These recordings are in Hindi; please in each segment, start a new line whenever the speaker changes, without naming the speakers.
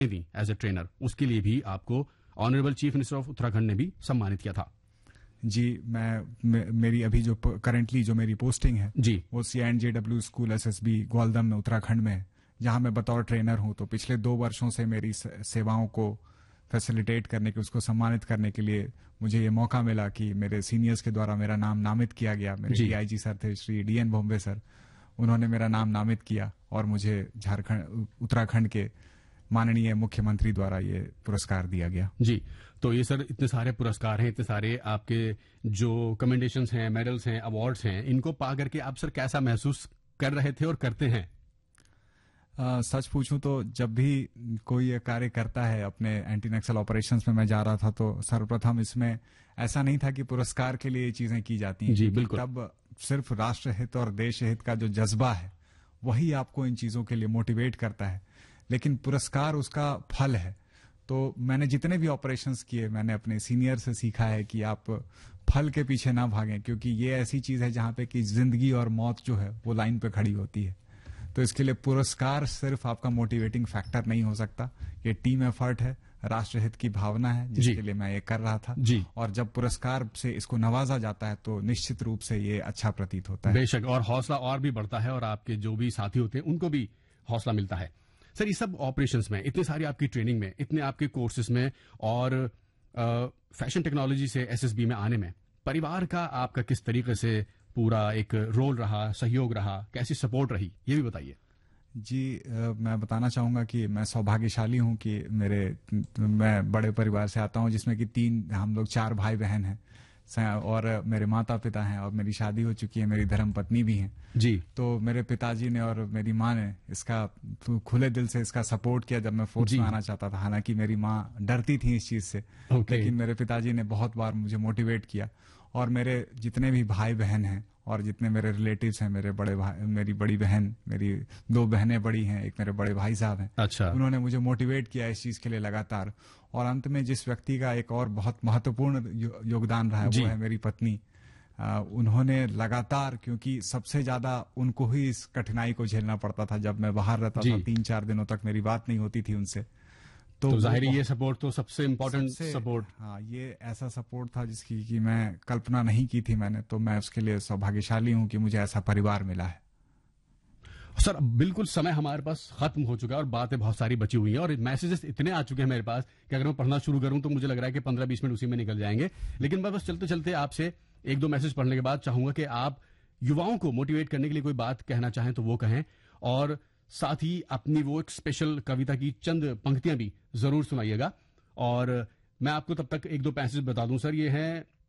दी एज ए ट्रेनर, उसके लिए भी आपको honourable chief minister of Uttarakhand ने भी सम्मानित किया था।
जी, मेरी अभी जो करंटली जो मेरी पोस्टिंग है
जी,
वो CNJW स्कूल SSB ग्वालदम में उत्तराखंड में है, जहां मैं बतौर ट्रेनर हूं। तो पिछले 2 वर्षों से मेरी सेवाओं को फैसिलिटेट करने के, उसको सम्मानित करने के लिए मुझे ये मौका मिला कि मेरे सीनियर्स के द्वारा मेरा नाम नामित किया गया। मेरे DIG सर थे श्री DN बॉम्बे सर, उन्होंने मेरा नाम नामित किया और मुझे उत्तराखंड के माननीय मुख्यमंत्री द्वारा ये पुरस्कार दिया गया।
जी, तो ये सर इतने सारे पुरस्कार हैं, इतने सारे आपके जो कमेंडेशंस हैं, मेडल्स हैं, अवार्ड्स हैं, इनको पा करके आप सर कैसा महसूस कर रहे थे और करते हैं?
सच पूछूं तो जब भी कोई ये कार्य करता है, अपने एंटी नक्सल ऑपरेशंस में मैं जा रहा था, तो सर्वप्रथम इसमें ऐसा नहीं था कि पुरस्कार के लिए ये चीजें की जाती हैं।
जी बिल्कुल।
तब सिर्फ राष्ट्र हित और देश हित का जो जज्बा है वही आपको इन चीजों के लिए मोटिवेट करता है, लेकिन पुरस्कार उसका फल है। तो मैंने जितने भी ऑपरेशंस किए, मैंने अपने सीनियर से सीखा है कि आप फल के पीछे ना भागें, क्योंकि ये ऐसी चीज है जहां पे कि जिंदगी और मौत जो है वो लाइन पे खड़ी होती है। तो इसके लिए पुरस्कार सिर्फ आपका मोटिवेटिंग फैक्टर नहीं हो सकता, ये टीम एफर्ट है, राष्ट्रहित की भावना है जिसके लिए मैं ये कर रहा था। और जब पुरस्कार से इसको नवाजा जाता है तो निश्चित रूप से ये अच्छा प्रतीत होता है।
बेशक, और हौसला और भी बढ़ता है और आपके जो भी साथी होते हैं उनको भी हौसला मिलता है। सर, ये सब ऑपरेशंस में, इतने सारी आपकी ट्रेनिंग में, इतने आपके कोर्सेज में और फैशन टेक्नोलॉजी से SSB में आने में परिवार का आपका किस तरीके से पूरा एक रोल रहा, सहयोग रहा, कैसी सपोर्ट रही, ये भी बताइए।
जी, मैं बताना चाहूंगा कि मैं सौभाग्यशाली हूं कि मैं बड़े परिवार से आता हूं, जिसमें कि हम लोग 4 भाई बहन हैं और मेरे माता पिता हैं और मेरी शादी हो चुकी है, मेरी धर्म पत्नी भी हैं।
जी,
तो मेरे पिताजी ने और मेरी माँ ने इसका खुले दिल से इसका सपोर्ट किया जब मैं फोर्स में आना चाहता था। हालांकि मेरी माँ डरती थी इस चीज से, लेकिन मेरे पिताजी ने बहुत बार मुझे मोटिवेट किया। और मेरे जितने भी भाई बहन हैं और जितने मेरे रिलेटिव्स हैं, मेरे बड़े भाई, मेरी बड़ी बहन, मेरी 2 बहनें बड़ी हैं, एक मेरे बड़े भाई साहब हैं।
अच्छा।
उन्होंने मुझे मोटिवेट किया इस चीज के लिए लगातार। और अंत में जिस व्यक्ति का एक और बहुत महत्वपूर्ण योगदान रहा है वो है मेरी पत्नी। उन्होंने लगातार, क्योंकि सबसे ज्यादा उनको ही इस कठिनाई को झेलना पड़ता था, जब मैं बाहर रहता था 3-4 दिनों तक मेरी बात नहीं होती थी उनसे।
तो जाहिर ये सपोर्ट तो सबसे इम्पोर्टेंट सपोर्ट।
हाँ, ये ऐसा सपोर्ट था जिसकी कि मैं कल्पना नहीं की थी मैंने। तो मैं उसके लिए सौभाग्यशाली हूं कि मुझे ऐसा परिवार मिला है।
सर, बिल्कुल समय हमारे पास खत्म हो चुका है और बातें बहुत सारी बची हुई हैं और मैसेजेस इतने आ चुके हैं मेरे पास कि अगर मैं पढ़ना शुरू करूं तो मुझे लग रहा है कि 15-20 मिनट उसी में निकल जाएंगे। लेकिन मैं बस चलते चलते आपसे 1-2 मैसेज पढ़ने के बाद चाहूंगा कि आप युवाओं को मोटिवेट करने के लिए कोई बात कहना चाहें तो वो कहें, और साथ ही अपनी वो एक स्पेशल कविता की चंद पंक्तियां भी जरूर सुनाइएगा। और मैं आपको तब तक 1-2 मैसेज बता दूं सर। ये है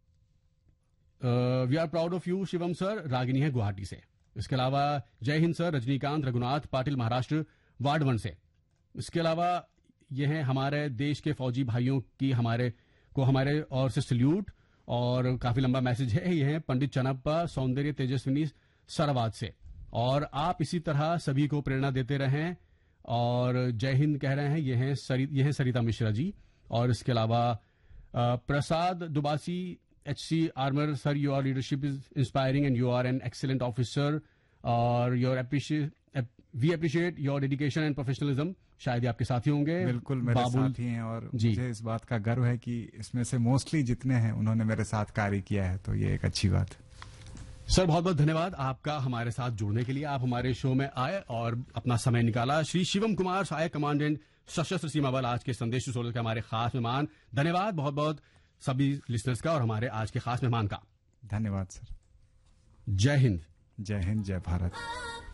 we are proud of you Shivam sir, Ragini है गुवाहाटी से। इसके अलावा जय हिंद सर, रजनीकांत रघुनाथ पाटिल महाराष्ट्र वार्ड 1 से। इसके अलावा ये हैं हमारे देश के फौजी भाइयों की हमारे और से सल्यूट, और काफी लंबा मैसेज है। ये है पंडित चनप्पा सौंदर्य तेजस्विनी सरावाद से। और आप इसी तरह सभी को प्रेरणा देते रहें और जय हिंद कह रहे हैं। ये हैं सरिता मिश्रा जी। और इसके अलावा प्रसाद दुबासी HC armour sir, your leadership is inspiring and you are an excellent officer और we appreciate your dedication and professionalism. शायद आपके साथी होंगे।
बिल्कुल मेरे साथी हैं और मुझे इस बात का गर्व है कि इसमें से मोस्टली जितने हैं उन्होंने मेरे साथ कार्य किया है, तो ये एक अच्छी बात है।
सर, बहुत बहुत धन्यवाद आपका हमारे साथ जुड़ने के लिए। आप हमारे शो में आए और अपना समय निकाला। श्री शिवम कुमार, सहायक कमांडेंट सशस्त्र सीमा बल, आज के संदेश के हमारे खास मेहमान। धन्यवाद बहुत बहुत सभी लिसनर्स का और हमारे आज के खास मेहमान का।
धन्यवाद सर।
जय हिंद।
जय हिंद, जय भारत।